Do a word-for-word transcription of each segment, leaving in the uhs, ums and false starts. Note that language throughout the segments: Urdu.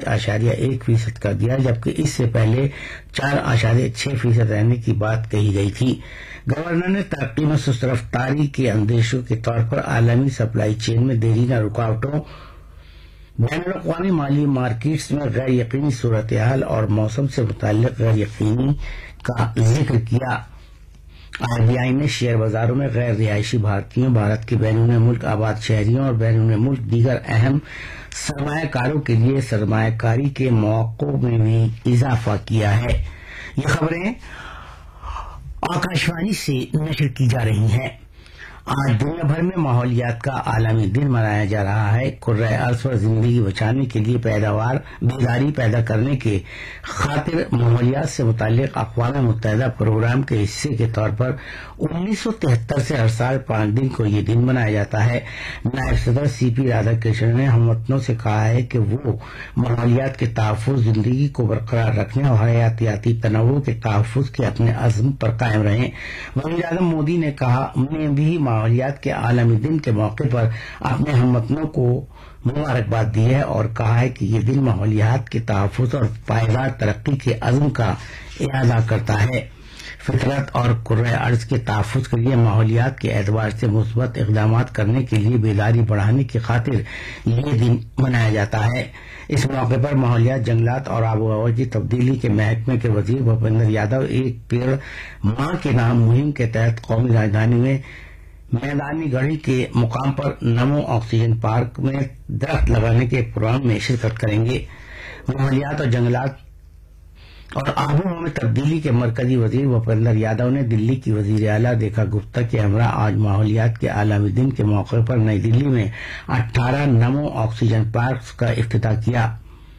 اشاریہ ایک فیصد کر دیا، جبکہ اس سے پہلے چار اشاریہ چھ فیصد رہنے کی بات کہی گئی تھی۔ گورنر نے ترقی میں سست رفتاری کے اندیشوں کے طور پر عالمی سپلائی چین میں دیرینہ رکاوٹوں، بین الاقوامی مالی مارکیٹس میں غیر یقینی صورتحال اور موسم سے متعلق غیر یقینی کا ذکر کیا۔ آر بی آئی نے شیئر بازاروں میں غیر رہائشی بھارتیوں، بھارت کے بیرون ملک آباد شہریوں اور بیرون ملک دیگر اہم سرمایہ کاروں کے لیے سرمایہ کاری کے مواقع میں بھی اضافہ کیا ہے۔ یہ خبریں آکاشوانی سے نشر کی جا رہی ہیں۔ آج دنیا بھر میں ماحولیات کا عالمی دن منایا جا رہا ہے۔ کرۂ ارض پر زندگی بچانے کے لیے پیداوار بیداری پیدا کرنے کے خاطر ماحولیات سے متعلق اقوام متحدہ پروگرام کے حصے کے طور پر انیس سو تہتر سے ہر سال پانچ دن کو یہ دن منایا جاتا ہے۔ نائب صدر سی پی رادھا کرشن نے ہم وطنوں سے کہا ہے کہ وہ ماحولیات کے تحفظ، زندگی کو برقرار رکھنے اور حیاتیاتی تنوع کے تحفظ کے اپنے عزم پر قائم رہیں۔ وزیر اعظم مودی نے کہا میں بھی ماحولیات کے عالمی دن کے موقع پر اپنے ہم وطنوں کو مبارکباد دی ہے اور کہا ہے کہ یہ دن ماحولیات کے تحفظ اور پائیدار ترقی کے عزم کا اعادہ کرتا ہے۔ فطرت اور کرۂ ارض کے تحفظ کے لیے ماحولیات کے اعتبار سے مثبت اقدامات کرنے کے لیے بیداری بڑھانے کی خاطر یہ دن منایا جاتا ہے۔ اس موقع پر ماحولیات، جنگلات اور آب و ہوا کی تبدیلی کے محکمے کے وزیر بھوپندر یادو ایک پیڑ ماں کے نام مہم کے تحت قومی راجدھانی میں میدانی گڑھی کے مقام پر نمو آکسیجن پارک میں درخت لگانے کے پروگرام میں شرکت کریں گے۔ ماحولیات اور جنگلات اور آب و ہوا میں تبدیلی کے مرکزی وزیر بھوپندر یادو نے دلی کی وزیر اعلیٰ ریکھا گپتا کے ہمراہ آج ماحولیات کے عالمی دن کے موقع پر نئی دلی میں اٹھارہ نمو آکسیجن پارکس کا افتتاح کیا۔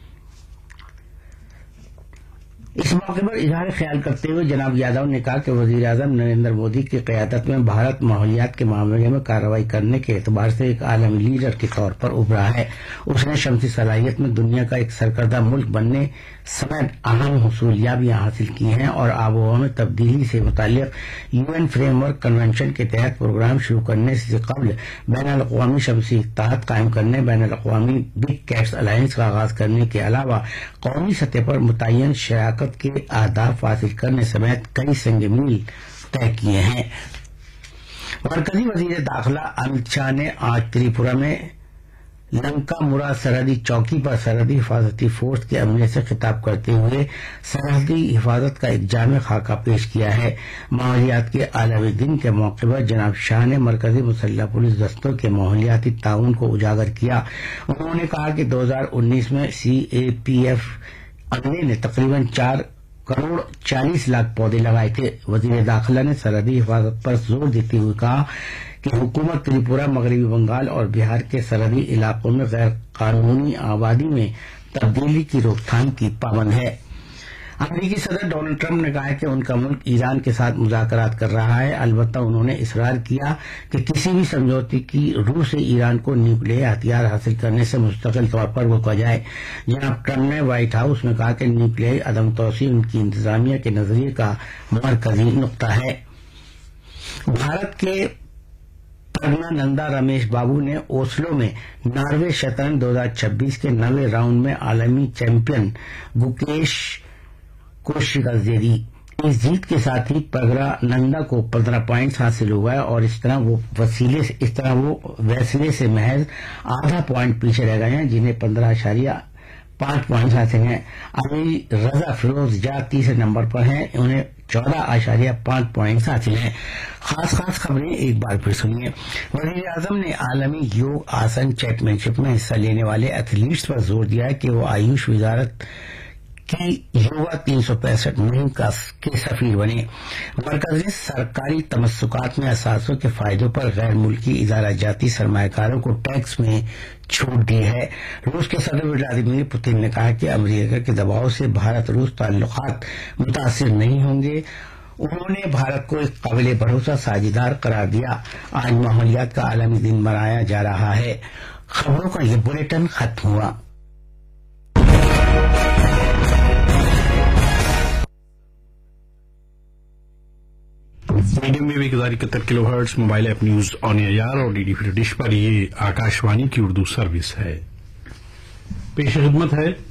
اس موقع پر اظہار خیال کرتے ہوئے جناب یادو نے کہا کہ وزیر اعظم نریندر مودی کی قیادت میں بھارت ماحولیات کے معاملے میں کارروائی کرنے کے اعتبار سے ایک عالمی لیڈر کے طور پر ابھرا ہے۔ اس نے شمسی صلاحیت میں دنیا کا ایک سرکردہ ملک بننے سمیت اہم حصولیابیاں حاصل کی ہیں اور آب و ہوا میں تبدیلی سے متعلق you N frame work convention کے تحت پروگرام شروع کرنے سے قبل بین الاقوامی شمسی اتحاد قائم کرنے، بین الاقوامی بگ کیٹس الائنس کا آغاز کرنے کے علاوہ قومی سطح پر متعین شراکت کے اہداف حاصل کرنے سمیت کئی سنگ میل طے کیے ہیں۔ مرکزی وزیر داخلہ امت شاہ نے آج تریپورہ میں لنکا مرا سرحدی چوکی پر سرحدی حفاظتی فورس کے عملے سے خطاب کرتے ہوئے سرحدی حفاظت کا ایک جامع خاکہ پیش کیا ہے۔ ماحولیات کے عالمی دن کے موقع پر جناب شاہ نے مرکزی مسلح پولیس دستوں کے ماحولیاتی تعاون کو اجاگر کیا۔ انہوں نے کہا کہ دو ہزار انیس میں سی اے پی ایف عملے نے تقریباً چار کروڑ چالیس لاکھ پودے لگائے تھے۔ وزیر داخلہ نے سرحدی حفاظت پر زور دیتے ہوئے کہا کہ حکومت تریپورہ، مغربی بنگال اور بہار کے سرحدی علاقوں میں غیر قانونی آبادی میں تبدیلی کی روک تھام کی پابند ہے۔ امریکی صدر ڈونلڈ ٹرمپ نے کہا ہے کہ ان کا ملک ایران کے ساتھ مذاکرات کر رہا ہے، البتہ انہوں نے اصرار کیا کہ کسی بھی سمجھوتے کی روح سے ایران کو نیوکلیئر ہتھیار حاصل کرنے سے مستقل طور پر روکا جائے۔ جناب ٹرمپ نے وائٹ ہاؤس میں کہا کہ نیوکلیئر عدم توسیع ان کی انتظامیہ کے نظریے کا مرکزی نقطہ ہے۔ بھارت کے پرگنا نندا رمیش بابو نے اوسلو میں ناروے شطرنج دو ہزار چھبیس کے نویں راؤنڈ میں عالمی چیمپئن گوکیش کو شکست دے دی۔ اس جیت کے ساتھ ہی پرگنا نندا کو پندرہ پوائنٹس حاصل ہوا ہے اور اس طرح وہ وسیلے سے اس طرح وہ ویسلے سے محض آدھا پوائنٹ پیچھے رہ گئے ہیں، جنہیں پندرہ اشاریہ پانچ پوائنٹ حاصل ہیں۔ ابھی رضا فیروز جا تیسرے نمبر پر ہیں، انہیں چودہ اشاریہ پانچ پوائنٹس حاصل ہیں۔ خاص خاص خبریں ایک بار پھر سنیے۔ وزیر اعظم نے عالمی یوگ آسن چیمپئن شپ میں حصہ لینے والے ایتھلیٹس پر زور دیا ہے کہ وہ آیوش وزارت کی یوگا تین سو پینسٹھ مہم کے سفیر بنے۔ مرکز نے سرکاری تمسکات میں اثاثوں کے فائدوں پر غیر ملکی ادارہ جاتی سرمایہ کاروں کو ٹیکس میں چھوٹ دی ہے۔ روس کے صدر ولادیمیر پوتن نے کہا کہ امریکہ کے دباؤ سے بھارت روس تعلقات متاثر نہیں ہوں گے۔ انہوں نے بھارت کو ایک قابل بھروسہ ساجھیدار قرار دیا۔ آج ماحولیات کا عالمی دن منایا جا رہا ہے۔ خبروں کا یہ بلیٹن ختم ہوا۔ میڈیم ویو ایک ہزار اکہتر کلو hertz mobile app news on year اور ڈی ڈی فری ڈش پر یہ آکاشوانی کی اردو سروس ہے۔ پیش خدمت ہے